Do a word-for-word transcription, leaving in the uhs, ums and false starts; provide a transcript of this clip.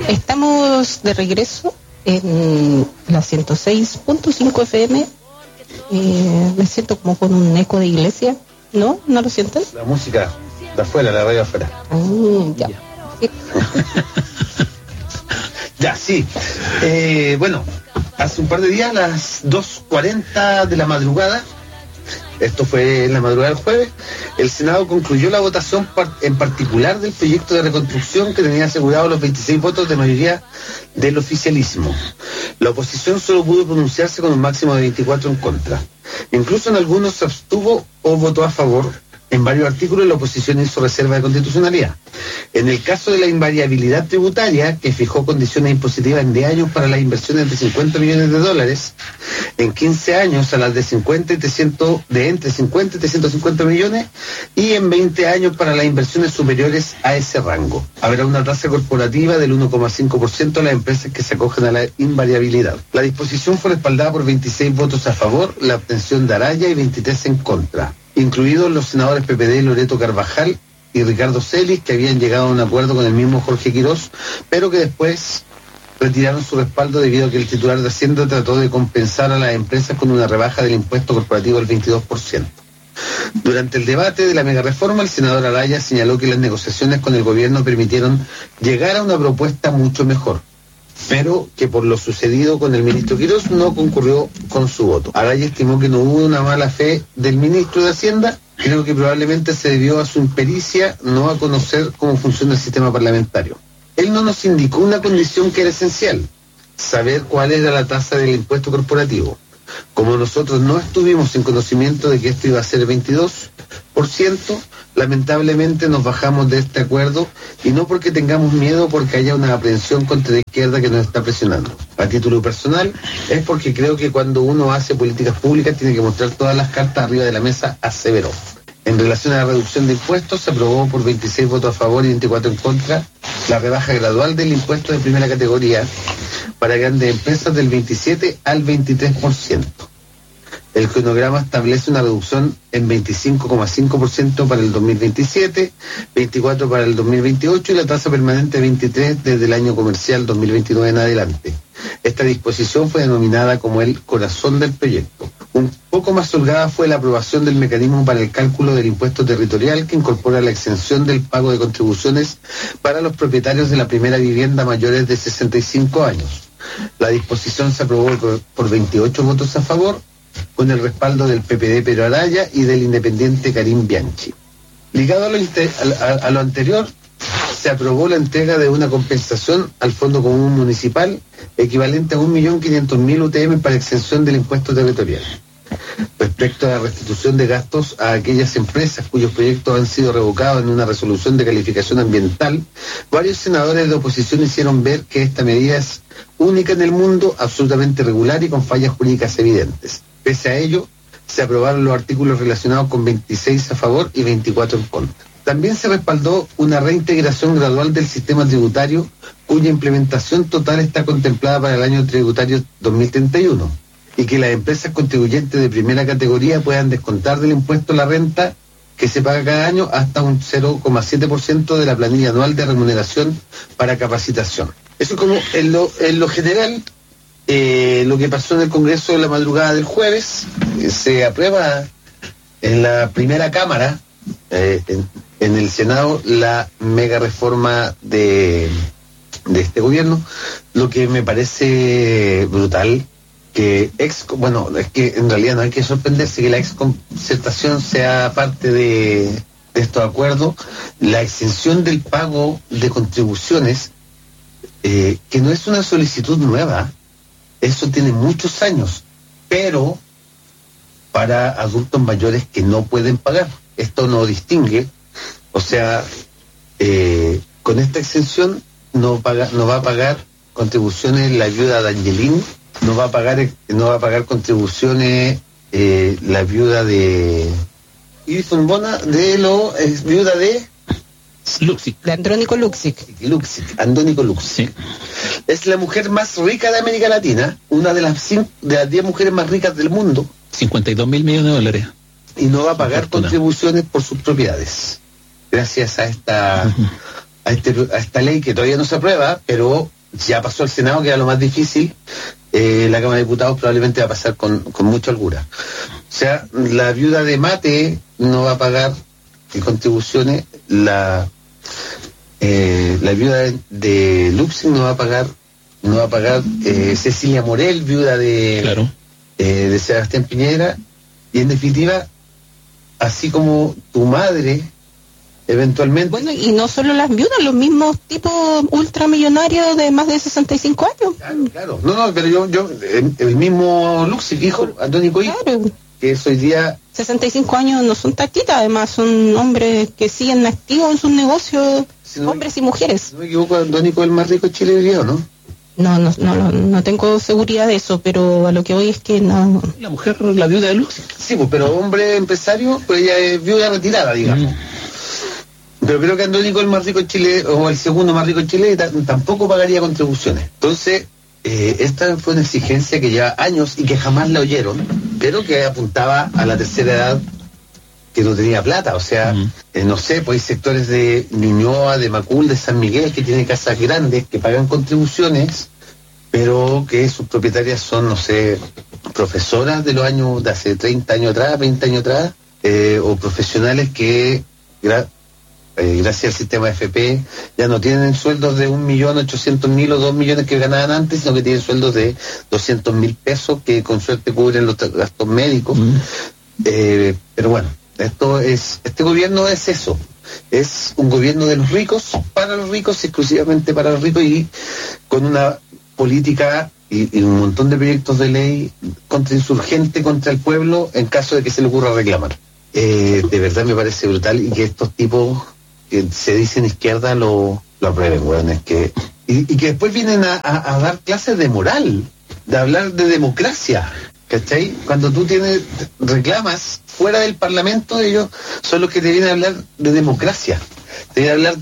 Estamos de regreso en la ciento seis punto cinco F M. Eh, me siento como con un eco de iglesia, ¿no? ¿No lo sientes? La música de afuera, la radio afuera. Mm, ya. Sí. Ya, sí. Eh, bueno, hace un par de días, a las dos cuarenta de la madrugada, esto fue en la madrugada del jueves, el Senado concluyó la votación par- en particular del proyecto de reconstrucción que tenía asegurado los veintiséis votos de mayoría del oficialismo. La oposición solo pudo pronunciarse con un máximo de veinticuatro en contra. Incluso en algunos se abstuvo o votó a favor. En varios artículos la oposición hizo reserva de constitucionalidad. En el caso de la invariabilidad tributaria, que fijó condiciones impositivas en diez años para las inversiones de cincuenta millones de dólares, en quince años a las de cincuenta y trescientos, de entre cincuenta y trescientos cincuenta millones, y en veinte años para las inversiones superiores a ese rango. Habrá una tasa corporativa del uno coma cinco por ciento a las empresas que se acogen a la invariabilidad. La disposición fue respaldada por veintiséis votos a favor, la abstención de Araya y veintitrés en contra, incluidos los senadores P P D Loreto Carvajal y Ricardo Celis, que habían llegado a un acuerdo con el mismo Jorge Quirós, pero que después retiraron su respaldo debido a que el titular de Hacienda trató de compensar a las empresas con una rebaja del impuesto corporativo del veintidós por ciento. Durante el debate de la megareforma, el senador Araya señaló que las negociaciones con el gobierno permitieron llegar a una propuesta mucho mejor, pero que por lo sucedido con el ministro Quirós no concurrió con su voto. Araya estimó que no hubo una mala fe del ministro de Hacienda. Creo que probablemente se debió a su impericia no a conocer cómo funciona el sistema parlamentario. Él no nos indicó una condición que era esencial, saber cuál era la tasa del impuesto corporativo. Como nosotros no estuvimos en conocimiento de que esto iba a ser veintidós por ciento, lamentablemente nos bajamos de este acuerdo, y no porque tengamos miedo, porque haya una aprehensión contra la izquierda que nos está presionando. A título personal, es porque creo que cuando uno hace políticas públicas tiene que mostrar todas las cartas arriba de la mesa, aseveró. En relación a la reducción de impuestos, se aprobó por veintiséis votos a favor y veinticuatro en contra la rebaja gradual del impuesto de primera categoría para grandes empresas del veintisiete al veintitrés por ciento. El cronograma establece una reducción en veinticinco coma cinco por ciento para el dos mil veintisiete, veinticuatro por ciento para el dos mil veintiocho y la tasa permanente veintitrés por ciento desde el año comercial dos mil veintinueve en adelante. Esta disposición fue denominada como el corazón del proyecto. Un poco más holgada fue la aprobación del mecanismo para el cálculo del impuesto territorial, que incorpora la exención del pago de contribuciones para los propietarios de la primera vivienda mayores de sesenta y cinco años. La disposición se aprobó por, por veintiocho votos a favor, con el respaldo del P P D Pedro Araya y del independiente Karim Bianchi. Ligado a lo, inter, a, a, a lo anterior, se aprobó la entrega de una compensación al Fondo Común Municipal equivalente a un millón quinientos mil U T M para exención del impuesto territorial. Respecto a la restitución de gastos a aquellas empresas cuyos proyectos han sido revocados en una resolución de calificación ambiental, varios senadores de oposición hicieron ver que esta medida es única en el mundo, absolutamente regular y con fallas jurídicas evidentes. Pese a ello, se aprobaron los artículos relacionados con veintiséis a favor y veinticuatro en contra. También se respaldó una reintegración gradual del sistema tributario, cuya implementación total está contemplada para el año tributario dos mil treinta y uno, y que las empresas contribuyentes de primera categoría puedan descontar del impuesto a la renta que se paga cada año hasta un cero coma siete por ciento de la planilla anual de remuneración para capacitación. Eso como en lo, en lo general. Eh, lo que pasó en el Congreso en la madrugada del jueves, eh, se aprueba en la primera cámara, eh, en, en el Senado, la mega reforma de, de este gobierno, lo que me parece brutal, que ex, bueno, es que en realidad no hay que sorprenderse que la ex concertación sea parte de, de estos acuerdos, la exención del pago de contribuciones, eh, que no es una solicitud nueva. Eso tiene muchos años, pero para adultos mayores que no pueden pagar. Esto no distingue, o sea, eh, con esta exención no paga, no va a pagar contribuciones la viuda de Angelín, no va a pagar, no va a pagar contribuciones eh, la viuda de Irson Bona, de lo es viuda de Luxic. De Andrónico Luxic. Luxic, Andrónico Luxic. Sí. Es la mujer más rica de América Latina, una de las cinco, de las diez mujeres más ricas del mundo. cincuenta y dos mil millones de dólares. Y no va a pagar Fortuna. contribuciones por sus propiedades. Gracias a esta, a, este, a esta ley que todavía no se aprueba, pero ya pasó al Senado, que era lo más difícil. Eh, la Cámara de Diputados probablemente va a pasar con, con mucha holgura. O sea, la viuda de Mate no va a pagar contribuciones, la eh, la viuda de, de Luxig no va a pagar, no va a pagar eh, Cecilia Morel, viuda de, claro. eh, de Sebastián Piñera, y en definitiva, así como tu madre eventualmente. Bueno, y no solo las viudas, los mismos tipos ultramillonarios de más de sesenta y cinco años. Claro, claro. No, no, pero yo, yo el, el mismo Luxig, hijo, Andrónico Hijo, claro. que es hoy día... sesenta y cinco años no son taquitas, además son hombres que siguen activos en sus negocios, si no hombres me, y mujeres. Si no me equivoco, Andrónico es el más rico de Chile hoy día, ¿no? No, no, no, no, no tengo seguridad de eso, pero a lo que voy es que no... La mujer, la viuda de Luxig. Sí, pues, pero hombre empresario, pues ella es viuda retirada, digamos. Mm. Pero creo que Andrónico es el más rico en Chile, o el segundo más rico en Chile, y tampoco pagaría contribuciones. Entonces, eh, esta fue una exigencia que lleva años y que jamás la oyeron, pero que apuntaba a la tercera edad que no tenía plata. O sea, mm. eh, no sé, pues hay sectores de Ñuñoa, de Macul, de San Miguel, que tienen casas grandes, que pagan contribuciones, pero que sus propietarias son, no sé, profesoras de los años, de hace treinta años atrás, veinte años atrás, eh, o profesionales que... Gra- Eh, gracias al sistema F P ya no tienen sueldos de un millón ochocientos mil o dos millones que ganaban antes, sino que tienen sueldos de doscientos mil pesos que con suerte cubren los gastos médicos. Mm. Eh, pero bueno, esto es, este gobierno es eso, es un gobierno de los ricos, para los ricos, exclusivamente para los ricos, y con una política y, y un montón de proyectos de ley contrainsurgente contra el pueblo en caso de que se le ocurra reclamar. Eh, de verdad me parece brutal, y que estos tipos que se dicen izquierda lo, lo aprueben, weón, es que y, y que después vienen a, a, a dar clases de moral, de hablar de democracia, ¿cachai? Cuando tú tienes reclamas fuera del Parlamento, ellos son los que te vienen a hablar de democracia, te vienen a hablar